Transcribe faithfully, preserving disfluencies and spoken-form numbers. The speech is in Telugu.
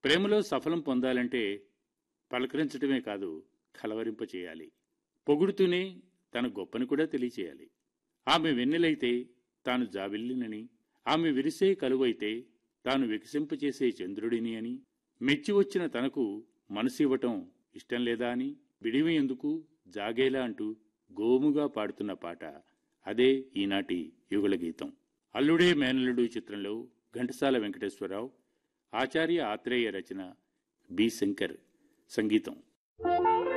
ప్రేమలో సఫలం పొందాలంటే పలకరించడమే కాదు, కలవరింప చేయాలి. పొగుడుతూనే తన గొప్పని కూడా తెలియచేయాలి. ఆమె వెన్నెలైతే తాను జాబిల్లినని, ఆమె విరిసే కలువైతే తాను వికసింపచేసే చంద్రుడిని అని, మెచ్చి వచ్చిన తనకు మనసు ఇవ్వటం ఇష్టం లేదా అని, బిడివి ఎందుకు జాగేలా అంటూ గోముగా పాడుతున్న పాట అదే ఈనాటి యుగళ గీతం. అల్లుడే మేనల్లుడు చిత్రంలో ఘంటసాల వెంకటేశ్వరరావు, ఆచార్య ఆత్రేయ రచన, బి శంకర్ సంగీతం.